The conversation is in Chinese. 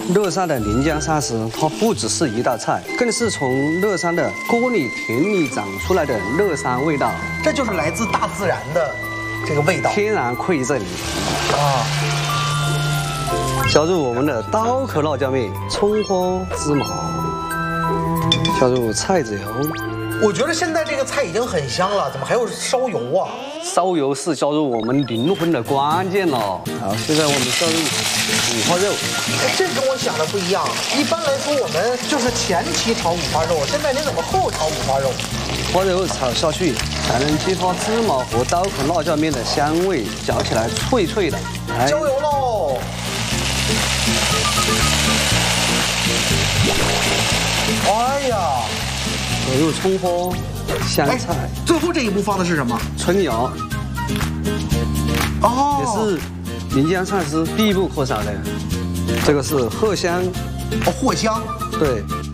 乐山的临江沙司，它不只是一道菜，更是从乐山的锅里田里长出来的乐山味道。 这就是来自大自然的这个味道， 天然馈赠啊！ 加入我们的刀口辣椒面，葱花、芝麻，加入菜籽油。 我觉得现在这个菜已经很香了，怎么还有烧油啊？ 烧油是加入我们灵魂的关键了。好，现在我们加入五花肉。 这跟我想的不一样。一般来说，我们就是前期炒五花肉，现在你怎么后炒五花肉？ 五花肉炒下去，才能激发芝麻和刀口辣椒面的香味，嚼起来脆脆的。 浇油喽！哎呀！ 加入葱花、香菜， 最后这一步放的是什么？ 春芽。 哦， 也是临江沙司必不可少的。这个是藿香。 哦，藿香。 对，